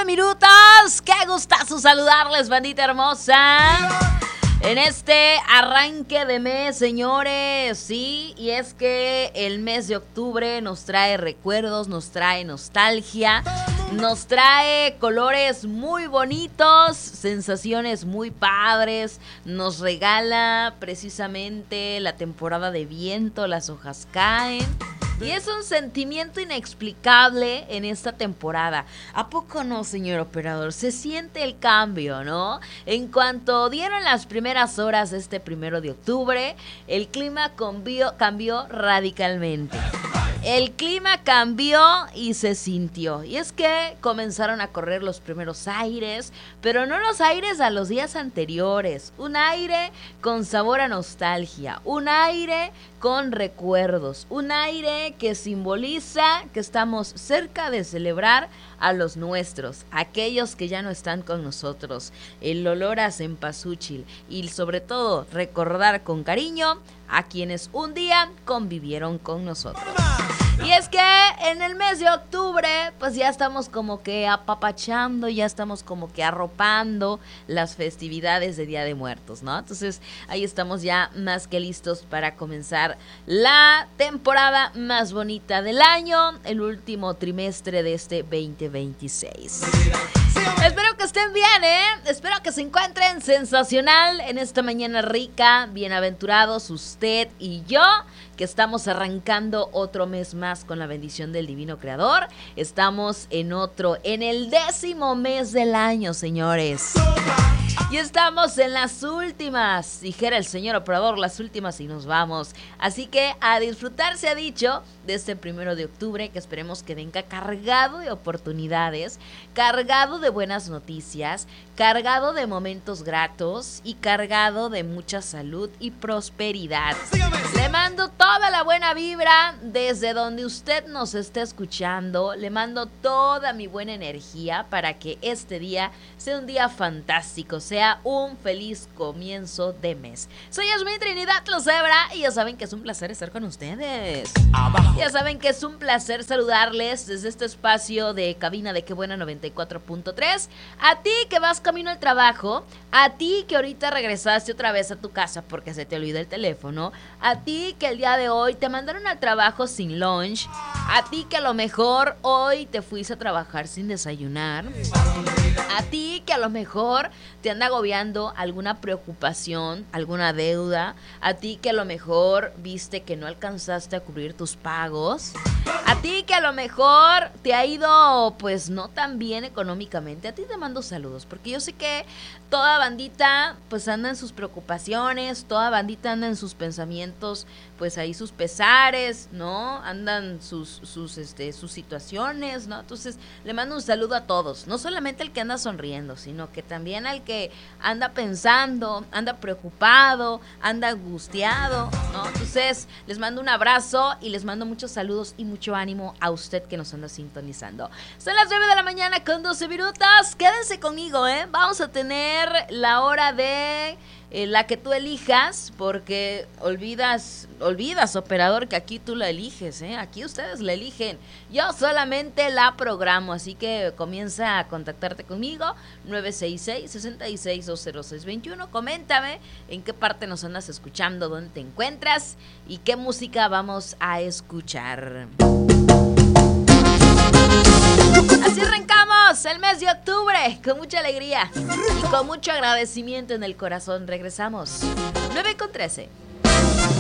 minutos. Qué gustazo saludarles, bandita hermosa. En este arranque de mes, señores, sí, y es que el mes de octubre nos trae recuerdos, nos trae nostalgia, nos trae colores muy bonitos, sensaciones muy padres, nos regala precisamente la temporada de viento, las hojas caen. Y es un sentimiento inexplicable en esta temporada. ¿A poco no, señor operador? Se siente el cambio, ¿no? En cuanto dieron las primeras horas de este 1 de octubre, el clima cambió radicalmente. El clima cambió y se sintió. Y es que comenzaron a correr los primeros aires, pero no los aires a los días anteriores. Un aire con sabor a nostalgia, un aire con recuerdos, un aire que simboliza que estamos cerca de celebrar a los nuestros, aquellos que ya no están con nosotros. El olor a cempasúchil y sobre todo recordar con cariño a quienes un día convivieron con nosotros. Y es que en el mes de octubre pues ya estamos como que apapachando, ya estamos como que arropando las festividades de Día de Muertos, ¿no? Entonces ahí estamos ya más que listos para comenzar la temporada más bonita del año, el último trimestre de este 2026. Espero que estén bien, espero que se encuentren sensacional en esta mañana rica, bienaventurados usted y yo, que estamos arrancando otro mes más con la bendición del Divino Creador. Estamos en el 10º mes del año, señores. Y estamos en las últimas, dijera el señor operador, las últimas y nos vamos. Así que a disfrutar, se ha dicho, de este 1 de octubre, que esperemos que venga cargado de oportunidades, cargado de buenas noticias, cargado de momentos gratos y cargado de mucha salud y prosperidad. Le mando toda la buena vibra desde donde usted nos esté escuchando. Le mando toda mi buena energía para que este día sea un día fantástico, sea un feliz comienzo de mes. Soy Yasmín Trinidad Lozebra y ya saben que es un placer estar con ustedes. Ya saben que es un placer saludarles desde este espacio de cabina de Qué Buena 94.3. A ti que vas camino al trabajo, a ti que ahorita regresaste otra vez a tu casa porque se te olvidó el teléfono, a ti que el día de hoy te mandaron al trabajo sin lunch, a ti que a lo mejor hoy te fuiste a trabajar sin desayunar, a ti que a lo mejor te anda agobiando alguna preocupación, alguna deuda, a ti que a lo mejor viste que no alcanzaste a cubrir tus pagos, a ti que a lo mejor te ha ido pues no tan bien económicamente, a ti te mando saludos, porque yo sé que toda bandita pues anda en sus preocupaciones, toda bandita anda en sus pensamientos, pues ahí sus pesares, ¿no? Andan sus situaciones, ¿no? Entonces le mando un saludo a todos, no solamente al que anda sonriendo, sino que también al que anda pensando, anda preocupado, anda angustiado, ¿no? Entonces les mando un abrazo y les mando muchos saludos y mucho ánimo a usted que nos anda sintonizando. Son las 9 de la mañana con 12 minutos. Quédense conmigo, vamos a tener la hora de la que tú elijas, porque olvidas, operador, que aquí tú la eliges, aquí ustedes la eligen, yo solamente la programo, así que comienza a contactarte conmigo, 966-66-20621, coméntame en qué parte nos andas escuchando, dónde te encuentras y qué música vamos a escuchar. Así arrancamos el mes de octubre con mucha alegría y con mucho agradecimiento en el corazón. Regresamos 9:13.